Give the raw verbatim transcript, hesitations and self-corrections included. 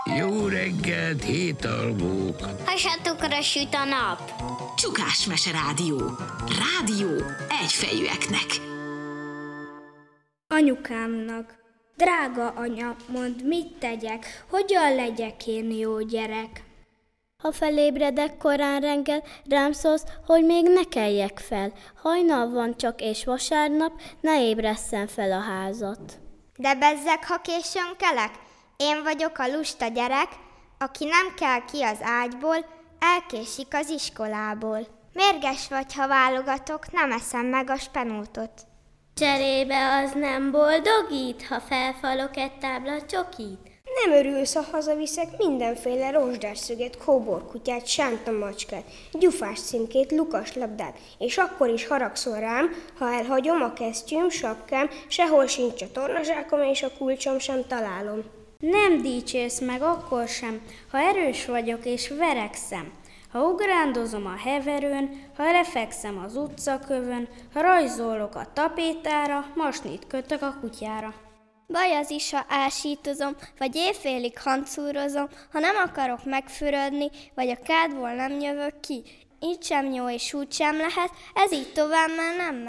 Jó reggelt, hétalvók! Hasatokra süt a nap. Csukásmese rádió. Rádió egyfejűeknek. Anyukámnak. Drága anya, mondd, mit tegyek, hogyan legyek én jó gyerek? Ha felébredek korán reggel, rám szólsz, hogy még ne keljek fel. Hajnal van csak és vasárnap, ne ébresszen fel a házat. De bezzeg, ha későn kelek? Én vagyok a lusta gyerek, aki nem kell ki az ágyból, elkésik az iskolából. Mérges vagy, ha válogatok, nem eszem meg a spenótot. Cserébe az nem boldogít, ha felfalok egy tábla csokit? Nem örülsz, ha hazaviszek mindenféle rozsdás szöget, kóborkutyát, sánta macskát, gyufás címkét, lukas labdát, és akkor is haragszol rám, ha elhagyom a kesztyűm, sapkám, sehol sincs a tornazsákom, és a kulcsom sem találom. Nem dicsérsz meg akkor sem, ha erős vagyok és verekszem, ha ugrándozom a heverőn, ha lefekszem az utcakövön, ha rajzolok a tapétára, masnit kötök a kutyára. Baj az is, ha ásítozom, vagy éjfélig hancúrozom, ha nem akarok megfürödni, vagy a kádból nem jövök ki. Így sem jó és úgy sem lehet, ez így tovább már nem megy.